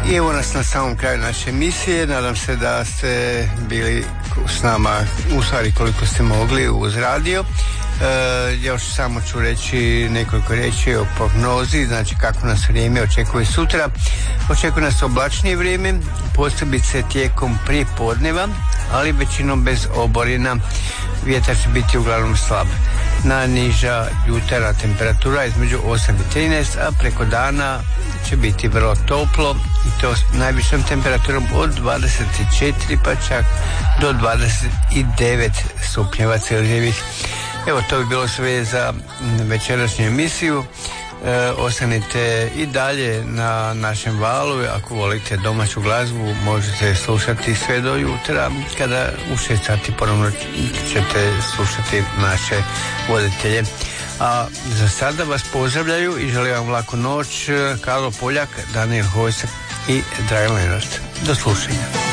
I evo nas na samom kraju naše emisije. Nadam se da ste bili s nama, u stvari koliko ste mogli, uz radio. Još samo ću reći nekoliko riječi o prognozi, znači kako nas vrijeme očekuje sutra. Očekuje nas oblačnije vrijeme, posebice tijekom prijepodneva, ali većinom bez oborina. Vjetar će biti uglavnom slab. Najniža jutarnja temperatura između 8 i 13, a preko dana će biti vrlo toplo i to s najvišom temperaturom od 24 pa čak do 29 stupnjeva Celzijevih. Evo, to bi bilo sve za večerašnju emisiju. Ostanite i dalje na našem valu. Ako volite domaću glazbu, možete slušati sve do jutra, kada u 6 sati ponovno ćete slušati naše voditelje. A za sada vas pozdravljaju i želim vam laku noć Karlo Poljak, Daniel Hojsak i Dragan Lenart. Do slušanja.